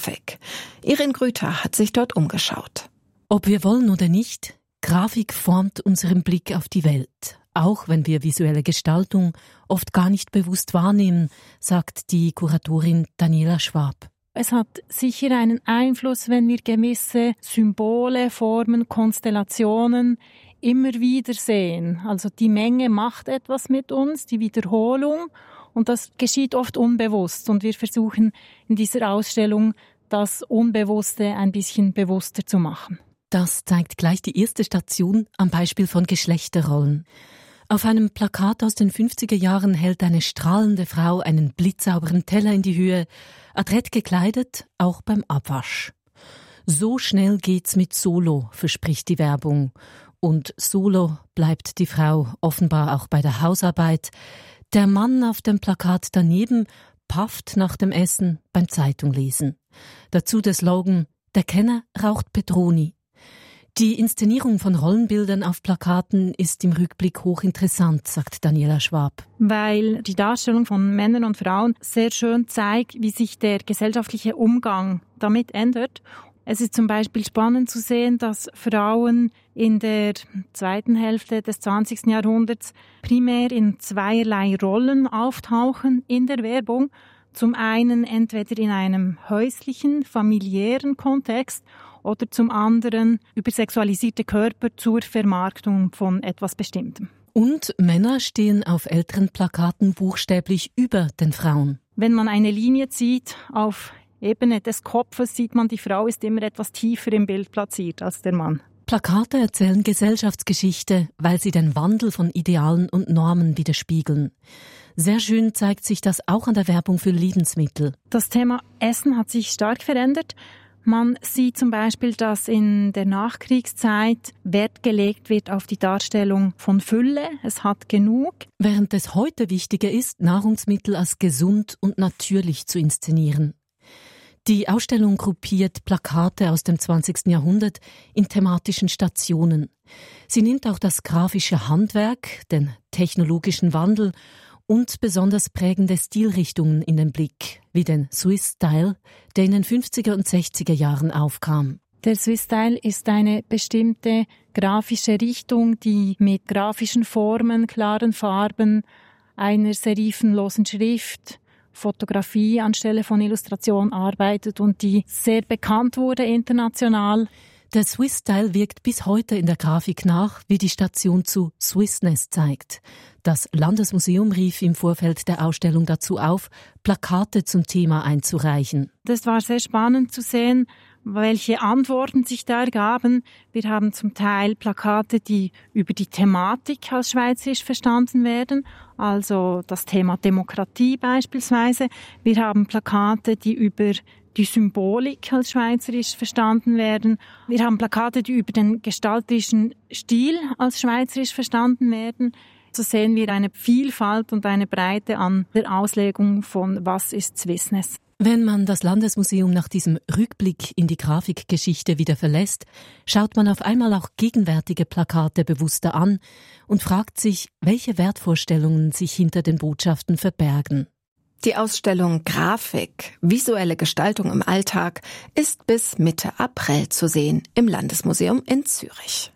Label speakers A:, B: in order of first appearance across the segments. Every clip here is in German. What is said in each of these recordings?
A: Grafik. Irin Grüter hat sich dort umgeschaut.
B: Ob wir wollen oder nicht, Grafik formt unseren Blick auf die Welt. Auch wenn wir visuelle Gestaltung oft gar nicht bewusst wahrnehmen, sagt die Kuratorin Daniela Schwab.
C: Es hat sicher einen Einfluss, wenn wir gewisse Symbole, Formen, Konstellationen immer wieder sehen. Also die Menge macht etwas mit uns, die Wiederholung. Und das geschieht oft unbewusst. Und wir versuchen in dieser Ausstellung, das Unbewusste ein bisschen bewusster zu machen.
B: Das zeigt gleich die erste Station am Beispiel von Geschlechterrollen. Auf einem Plakat aus den 50er Jahren hält eine strahlende Frau einen blitzsauberen Teller in die Höhe, adrett gekleidet, auch beim Abwasch. So schnell geht's mit Solo, verspricht die Werbung. Und Solo bleibt die Frau offenbar auch bei der Hausarbeit. Der Mann auf dem Plakat daneben pafft nach dem Essen beim Zeitunglesen. Dazu der Slogan: Der Kenner raucht Petroni. Die Inszenierung von Rollenbildern auf Plakaten ist im Rückblick hochinteressant, sagt Daniela Schwab.
C: Weil die Darstellung von Männern und Frauen sehr schön zeigt, wie sich der gesellschaftliche Umgang damit ändert. Es ist zum Beispiel spannend zu sehen, dass Frauen in der zweiten Hälfte des 20. Jahrhunderts primär in zweierlei Rollen auftauchen in der Werbung. Zum einen entweder in einem häuslichen, familiären Kontext oder zum anderen über sexualisierte Körper zur Vermarktung von etwas Bestimmtem.
B: Und Männer stehen auf älteren Plakaten buchstäblich über den Frauen.
C: Wenn man eine Linie zieht auf Ebene des Kopfes, sieht man, die Frau ist immer etwas tiefer im Bild platziert als der Mann.
B: Plakate erzählen Gesellschaftsgeschichte, weil sie den Wandel von Idealen und Normen widerspiegeln. Sehr schön zeigt sich das auch an der Werbung für Lebensmittel.
C: Das Thema Essen hat sich stark verändert. Man sieht zum Beispiel, dass in der Nachkriegszeit Wert gelegt wird auf die Darstellung von Fülle. Es hat genug.
B: Während es heute wichtiger ist, Nahrungsmittel als gesund und natürlich zu inszenieren. Die Ausstellung gruppiert Plakate aus dem 20. Jahrhundert in thematischen Stationen. Sie nimmt auch das grafische Handwerk, den technologischen Wandel und besonders prägende Stilrichtungen in den Blick, wie den Swiss Style, der in den 50er und 60er Jahren aufkam.
C: Der Swiss Style ist eine bestimmte grafische Richtung, die mit grafischen Formen, klaren Farben, einer serifenlosen Schrift, Fotografie anstelle von Illustration arbeitet und die sehr bekannt wurde international.
B: Der Swiss Style wirkt bis heute in der Grafik nach, wie die Station zu Swissness zeigt. Das Landesmuseum rief im Vorfeld der Ausstellung dazu auf, Plakate zum Thema einzureichen.
C: Das war sehr spannend zu sehen, welche Antworten sich da ergaben. Wir haben zum Teil Plakate, die über die Thematik als schweizerisch verstanden werden, also das Thema Demokratie beispielsweise. Wir haben Plakate, die über die Symbolik als schweizerisch verstanden werden. Wir haben Plakate, die über den gestalterischen Stil als schweizerisch verstanden werden. So sehen wir eine Vielfalt und eine Breite an der Auslegung von was ist Swissness.
B: Wenn man das Landesmuseum nach diesem Rückblick in die Grafikgeschichte wieder verlässt, schaut man auf einmal auch gegenwärtige Plakate bewusster an und fragt sich, welche Wertvorstellungen sich hinter den Botschaften verbergen.
A: Die Ausstellung Grafik, visuelle Gestaltung im Alltag ist bis Mitte April zu sehen im Landesmuseum in Zürich.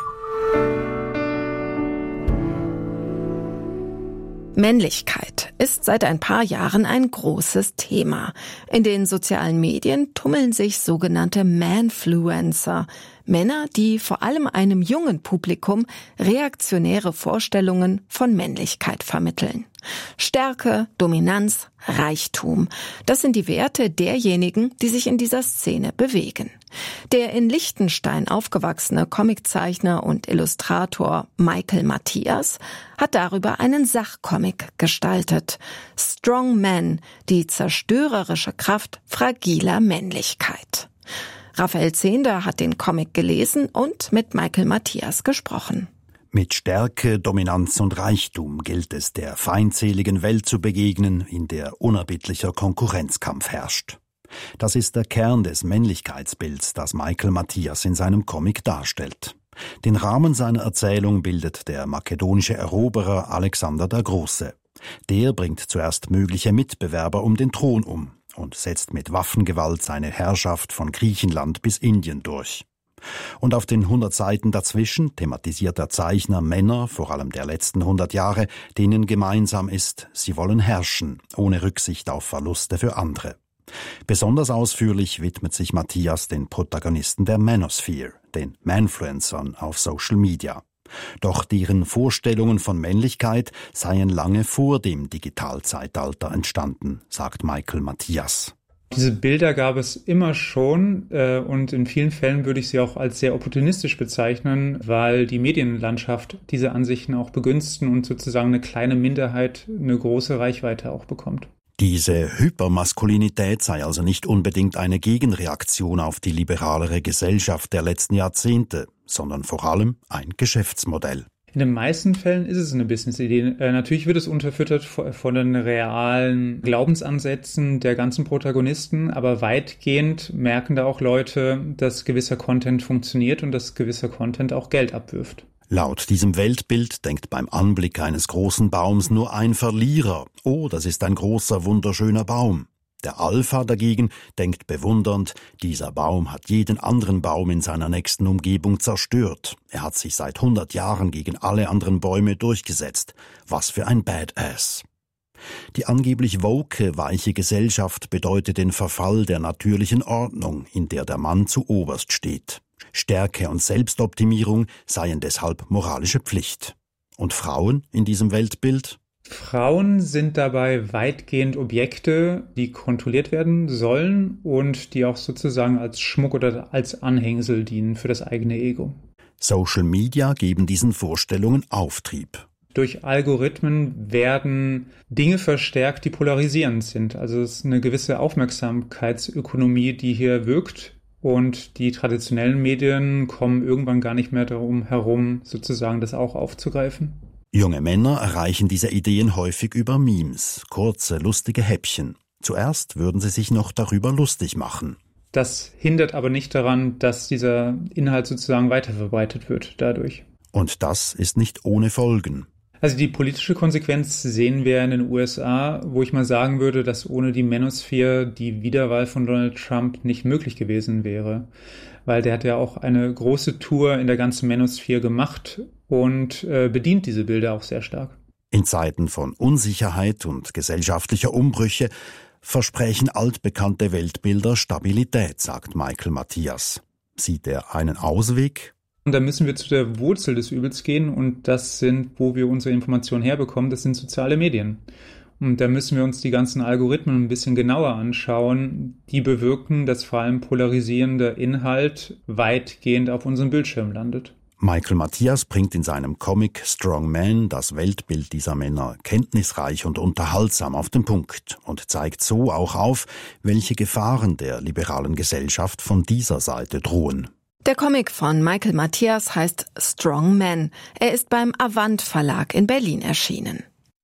A: Männlichkeit ist seit ein paar Jahren ein großes Thema. In den sozialen Medien tummeln sich sogenannte Manfluencer, Männer, die vor allem einem jungen Publikum reaktionäre Vorstellungen von Männlichkeit vermitteln. Stärke, Dominanz, Reichtum, das sind die Werte derjenigen, die sich in dieser Szene bewegen. Der in Liechtenstein aufgewachsene Comiczeichner und Illustrator Michael Matthias hat darüber einen Sachcomic gestaltet. Strong Man, die zerstörerische Kraft fragiler Männlichkeit. Raphael Zehnder hat den Comic gelesen und mit Michael Matthias gesprochen.
D: Mit Stärke, Dominanz und Reichtum gilt es, der feindseligen Welt zu begegnen, in der unerbittlicher Konkurrenzkampf herrscht. Das ist der Kern des Männlichkeitsbilds, das Michael Matthias in seinem Comic darstellt. Den Rahmen seiner Erzählung bildet der makedonische Eroberer Alexander der Große. Der bringt zuerst mögliche Mitbewerber um den Thron um. und setzt mit Waffengewalt seine Herrschaft von Griechenland bis Indien durch. Und auf den 100 Seiten dazwischen thematisiert der Zeichner Männer, vor allem der letzten 100 Jahre, denen gemeinsam ist, sie wollen herrschen, ohne Rücksicht auf Verluste für andere. Besonders ausführlich widmet sich Mathias den Protagonisten der Manosphere, den Manfluencern auf Social Media. Doch deren Vorstellungen von Männlichkeit seien lange vor dem Digitalzeitalter entstanden, sagt Michael Mathias.
E: Diese Bilder gab es immer schon und in vielen Fällen würde ich sie auch als sehr opportunistisch bezeichnen, weil die Medienlandschaft diese Ansichten auch begünstigen und sozusagen eine kleine Minderheit eine große Reichweite auch bekommt.
D: Diese Hypermaskulinität sei also nicht unbedingt eine Gegenreaktion auf die liberalere Gesellschaft der letzten Jahrzehnte, sondern vor allem ein Geschäftsmodell.
E: In den meisten Fällen ist es eine Business-Idee. Natürlich wird es unterfüttert von den realen Glaubensansätzen der ganzen Protagonisten, aber weitgehend merken da auch Leute, dass gewisser Content funktioniert und dass gewisser Content auch Geld abwirft.
D: Laut diesem Weltbild denkt beim Anblick eines großen Baums nur ein Verlierer: Oh, das ist ein großer, wunderschöner Baum. Der Alpha dagegen denkt bewundernd: Dieser Baum hat jeden anderen Baum in seiner nächsten Umgebung zerstört. Er hat sich seit 100 Jahren gegen alle anderen Bäume durchgesetzt. Was für ein Badass. Die angeblich woke, weiche Gesellschaft bedeutet den Verfall der natürlichen Ordnung, in der der Mann zuoberst steht. Stärke und Selbstoptimierung seien deshalb moralische Pflicht. Und Frauen in diesem Weltbild?
E: Frauen sind dabei weitgehend Objekte, die kontrolliert werden sollen und die auch sozusagen als Schmuck oder als Anhängsel dienen für das eigene Ego.
D: Social Media geben diesen Vorstellungen Auftrieb.
E: Durch Algorithmen werden Dinge verstärkt, die polarisierend sind. Also es ist eine gewisse Aufmerksamkeitsökonomie, die hier wirkt. Und die traditionellen Medien kommen irgendwann gar nicht mehr darum herum, sozusagen das auch aufzugreifen.
D: Junge Männer erreichen diese Ideen häufig über Memes, kurze, lustige Häppchen. Zuerst würden sie sich noch darüber lustig machen.
E: Das hindert aber nicht daran, dass dieser Inhalt sozusagen weiterverbreitet wird dadurch.
D: Und das ist nicht ohne Folgen.
E: Also die politische Konsequenz sehen wir in den USA, wo ich mal sagen würde, dass ohne die Manosphere die Wiederwahl von Donald Trump nicht möglich gewesen wäre. Weil der hat ja auch eine große Tour in der ganzen Manosphere gemacht und bedient diese Bilder auch sehr stark.
D: In Zeiten von Unsicherheit und gesellschaftlicher Umbrüche versprechen altbekannte Weltbilder Stabilität, sagt Michael Mathias. Sieht er einen Ausweg?
E: Und da müssen wir zu der Wurzel des Übels gehen und das sind, wo wir unsere Informationen herbekommen, das sind soziale Medien. Und da müssen wir uns die ganzen Algorithmen ein bisschen genauer anschauen, die bewirken, dass vor allem polarisierender Inhalt weitgehend auf unserem Bildschirm landet.
D: Michael Mathias bringt in seinem Comic Strong Man das Weltbild dieser Männer kenntnisreich und unterhaltsam auf den Punkt und zeigt so auch auf, welche Gefahren der liberalen Gesellschaft von dieser Seite drohen.
A: Der Comic von Michael Mathias heißt Strong Man. Er ist beim Avant Verlag in Berlin erschienen.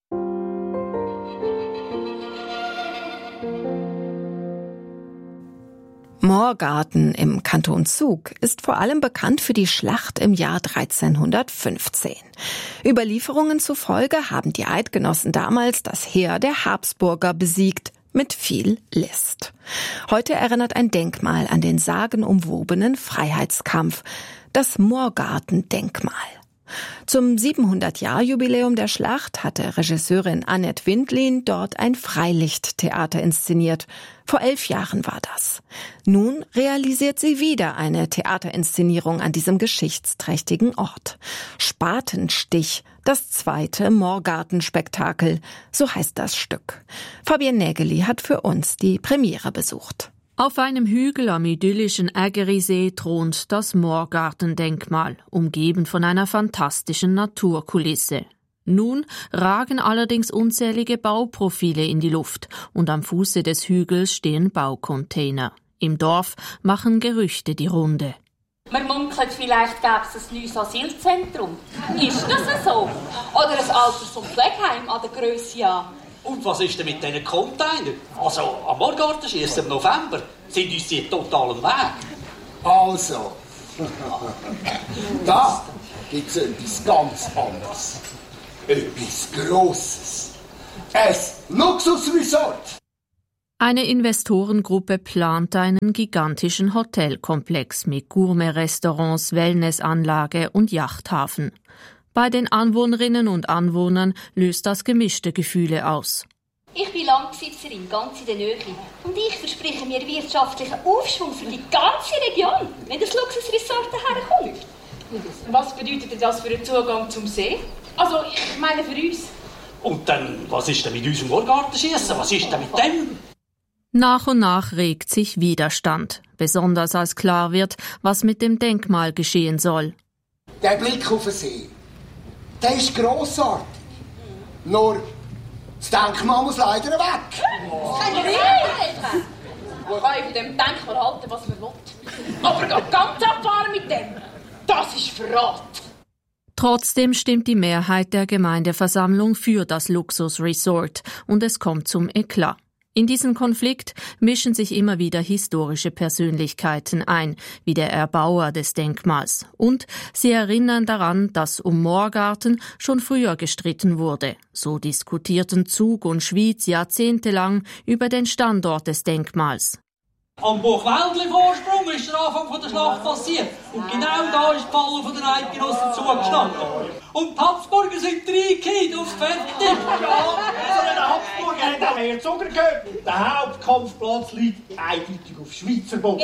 A: Moorgarten im Kanton Zug ist vor allem bekannt für die Schlacht im Jahr 1315. Überlieferungen zufolge haben die Eidgenossen damals das Heer der Habsburger besiegt, mit viel List. Heute erinnert ein Denkmal an den sagenumwobenen Freiheitskampf, das Moorgarten-Denkmal. Zum 700-Jahr-Jubiläum der Schlacht hatte Regisseurin Annette Windlin dort ein Freilichttheater inszeniert. Vor 11 Jahren war das. Nun realisiert sie wieder eine Theaterinszenierung an diesem geschichtsträchtigen Ort. Spatenstich, das zweite Moorgarten-Spektakel, so heißt das Stück. Fabienne Nägeli hat für uns die Premiere besucht.
F: Auf einem Hügel am idyllischen Ägerisee thront das Moorgarten-Denkmal, umgeben von einer fantastischen Naturkulisse. Nun ragen allerdings unzählige Bauprofile in die Luft und am Fuße des Hügels stehen Baucontainer. Im Dorf machen Gerüchte die Runde.
G: Man munkelt, vielleicht gäbe es ein neues Asylzentrum. Ist das so? Oder ein Alters- und Pflegeheim an der Grösse an?
H: Und was ist denn mit diesen Containern? Also, am Moorgartenschiessen im November sind uns die total im Weg.
I: Also, da gibt es etwas ganz anderes. Etwas Grosses. Ein Luxusresort.
F: Eine Investorengruppe plant einen gigantischen Hotelkomplex mit Gourmet-Restaurants, Wellnessanlage und Yachthafen. Bei den Anwohnerinnen und Anwohnern löst das gemischte Gefühle aus.
J: Ich bin Landbesitzerin, ganz in der Nähe. Und ich verspreche mir wirtschaftlichen Aufschwung für die ganze Region, wenn das Luxusresort daherkommt.
K: Was bedeutet das für den Zugang zum See? Also, ich meine für uns.
H: Und dann, was ist denn mit unserem Moorgartenschiessen? Was ist denn mit dem?
F: Nach und nach regt sich Widerstand, besonders als klar wird, was mit dem Denkmal geschehen soll.
I: Der Blick auf den See, der ist grossartig. Nur, das Denkmal muss leider weg.
K: Man kann von dem Denkmal halten, was man will. Aber ganz abfahren mit dem, das ist Verrat.
F: Trotzdem stimmt die Mehrheit der Gemeindeversammlung für das Luxusresort und es kommt zum Eklat. In diesen Konflikt mischen sich immer wieder historische Persönlichkeiten ein, wie der Erbauer des Denkmals. Und sie erinnern daran, dass um Moorgarten schon früher gestritten wurde. So diskutierten Zug und Schwyz jahrzehntelang über den Standort des Denkmals.
H: Am Burgwäldli-Vorsprung ist der Anfang der Schlacht passiert. Und genau da ist die Falle von den Eidgenossen zugestanden. Und die Habsburger sind reingekehrt aufs Fertig.
L: Ja, also der Habsburger hat auch mehr Zucker gehört. Der Hauptkampfplatz liegt eindeutig auf Schweizer Boden.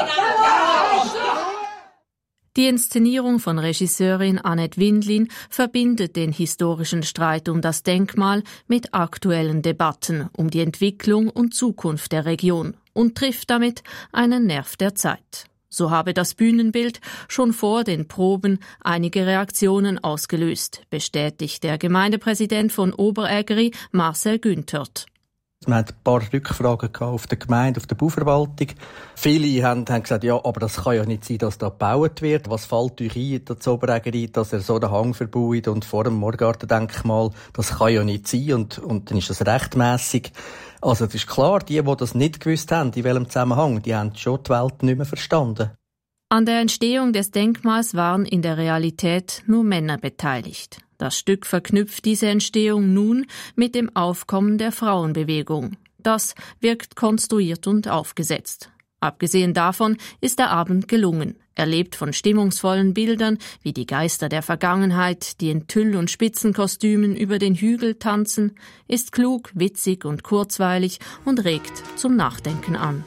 F: Genau. Die Inszenierung von Regisseurin Annette Windlin verbindet den historischen Streit um das Denkmal mit aktuellen Debatten um die Entwicklung und Zukunft der Region und trifft damit einen Nerv der Zeit. So habe das Bühnenbild schon vor den Proben einige Reaktionen ausgelöst, bestätigt der Gemeindepräsident von Oberägeri, Marcel Günthert.
M: Wir hatten ein paar Rückfragen auf der Gemeinde, auf der Bauverwaltung. Viele haben gesagt, ja, aber das kann ja nicht sein, dass da gebaut wird. Was fällt euch ein, das Oberägeri, dass er so den Hang verbaut und vor dem Moorgartendenkmal? Das kann ja nicht sein und dann ist das rechtmässig. Also, das ist klar, die das nicht gewusst haben, in welchem Zusammenhang, die haben schon die Welt nicht mehr verstanden.
F: An der Entstehung des Denkmals waren in der Realität nur Männer beteiligt. Das Stück verknüpft diese Entstehung nun mit dem Aufkommen der Frauenbewegung. Das wirkt konstruiert und aufgesetzt. Abgesehen davon ist der Abend gelungen. Er lebt von stimmungsvollen Bildern wie die Geister der Vergangenheit, die in Tüll- und Spitzenkostümen über den Hügel tanzen, ist klug, witzig und kurzweilig und regt zum Nachdenken an.